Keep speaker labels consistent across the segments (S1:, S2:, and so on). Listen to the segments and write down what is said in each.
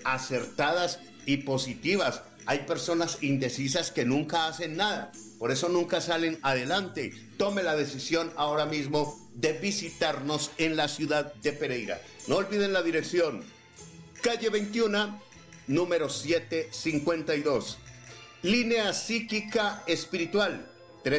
S1: acertadas y positivas. Hay personas indecisas que nunca hacen nada, por eso nunca salen adelante. Tome la decisión ahora mismo de visitarnos en la ciudad de Pereira. No olviden la dirección: calle 21, número 752. Línea Psíquica Espiritual,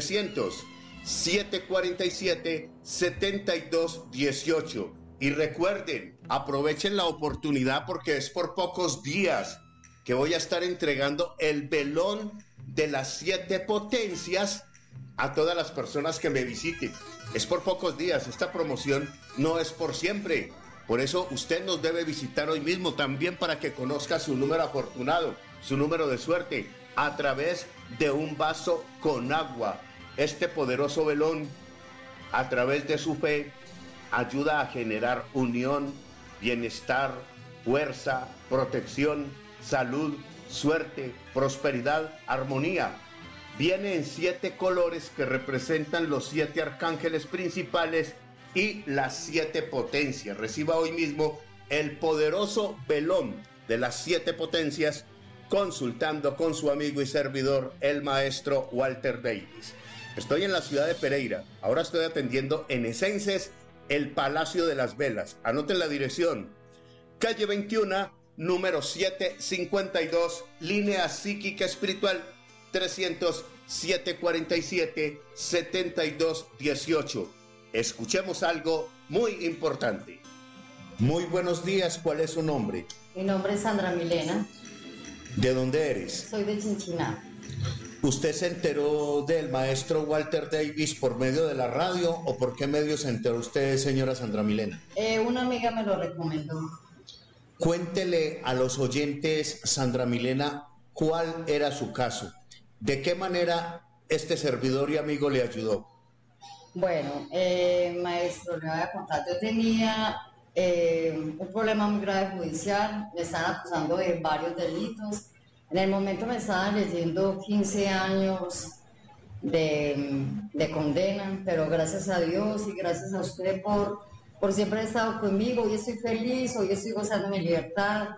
S1: 300-747-7218. Y recuerden, aprovechen la oportunidad porque es por pocos días que voy a estar entregando el velón de las 7 potencias a todas las personas que me visiten. Es por pocos días, esta promoción no es por siempre. Por eso usted nos debe visitar hoy mismo también para que conozca su número afortunado, su número de suerte, a través de un vaso con agua. Este poderoso velón, a través de su fe, ayuda a generar unión, bienestar, fuerza, protección, salud, suerte, prosperidad, armonía. Viene en 7 colores que representan los 7 arcángeles principales y las 7 potencias. Reciba hoy mismo el poderoso velón de las 7 potencias, consultando con su amigo y servidor, el maestro Walter Davis. Estoy en la ciudad de Pereira. Ahora estoy atendiendo en Esences, el Palacio de las Velas. Anoten la dirección: calle 21, número 752, línea Psíquica Espiritual, 300-747-7218. Escuchemos algo muy importante. Muy buenos días, ¿cuál es su nombre?
S2: Mi nombre es Sandra Milena.
S1: ¿De dónde eres?
S2: Soy de Chinchiná.
S1: ¿Usted se enteró del maestro Walter Davis por medio de la radio o por qué medio se enteró usted, señora Sandra Milena?
S2: Una amiga me lo recomendó.
S1: Cuéntele a los oyentes, Sandra Milena, cuál era su caso. ¿De qué manera este servidor y amigo le ayudó?
S2: Bueno, maestro, le voy a contar. Yo tenía un problema muy grave judicial. Me estaban acusando de varios delitos. En el momento me estaban leyendo 15 años de condena, pero gracias a Dios y gracias a usted por siempre haber estado conmigo. Hoy estoy feliz, hoy estoy gozando mi libertad.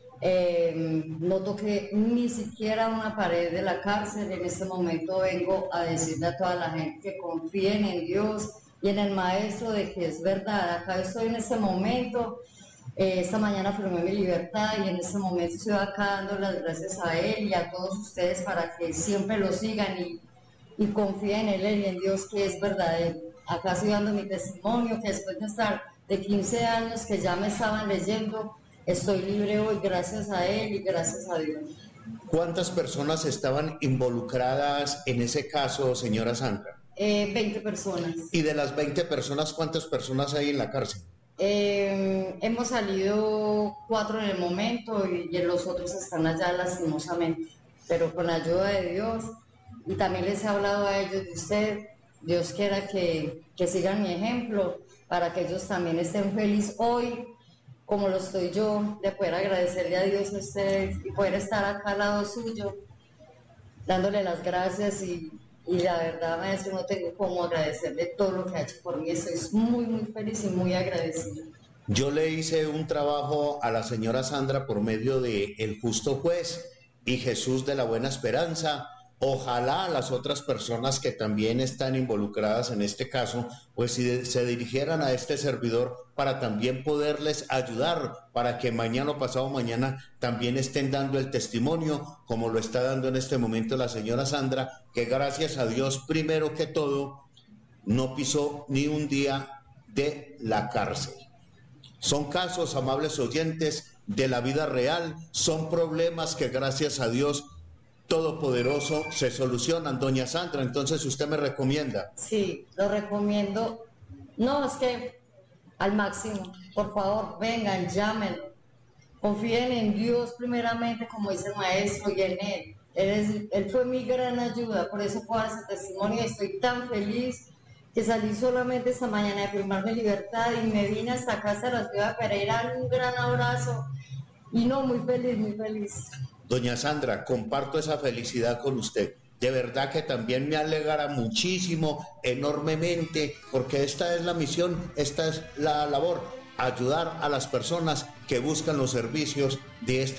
S2: No toqué ni siquiera una pared de la cárcel. En este momento vengo a decirle a toda la gente que confíen en Dios y en el maestro, de que es verdad. Acá estoy en este momento. Esta mañana firmé mi libertad y en este momento estoy acá dando las gracias a él y a todos ustedes para que siempre lo sigan y confíen en él y en Dios, que es verdadero. Acá estoy dando mi testimonio, que después de estar de 15 años que ya me estaban leyendo, estoy libre hoy gracias a él y gracias a Dios.
S1: ¿Cuántas personas estaban involucradas en ese caso, señora Sandra?
S2: 20 personas.
S1: ¿Y de las 20 personas, cuántas personas hay en la cárcel?
S2: Hemos salido 4 en el momento y los otros están allá lastimosamente, pero con la ayuda de Dios, y también les he hablado a ellos de usted. Dios quiera que sigan mi ejemplo para que ellos también estén felices hoy como lo estoy yo, de poder agradecerle a Dios a ustedes y poder estar acá al lado suyo dándole las gracias y la verdad, maestro, no tengo cómo agradecerle todo lo que ha hecho por mí. Estoy muy, muy feliz y muy agradecida.
S1: Yo le hice un trabajo a la señora Sandra por medio de El Justo Juez y Jesús de la Buena Esperanza. Ojalá las otras personas que también están involucradas en este caso, pues si se dirigieran a este servidor para también poderles ayudar, para que mañana o pasado mañana también estén dando el testimonio, como lo está dando en este momento la señora Sandra, que gracias a Dios, primero que todo, no pisó ni un día de la cárcel. Son casos, amables oyentes, de la vida real, son problemas que gracias a Dios Todopoderoso se solucionan. Doña Sandra, entonces usted me recomienda.
S2: Sí, lo recomiendo. No, es que al máximo. Por favor, vengan, llámenlo. Confíen en Dios primeramente, como dice el maestro, y en Él. Él fue mi gran ayuda, por eso puedo dar ese testimonio. Estoy tan feliz que salí solamente esta mañana de firmar mi libertad y me vine hasta acá, hasta la ciudad de Pereira. Un gran abrazo y no, muy feliz, muy feliz.
S1: Doña Sandra, comparto esa felicidad con usted. De verdad que también me alegra muchísimo, enormemente, porque esta es la misión, esta es la labor, ayudar a las personas que buscan los servicios de este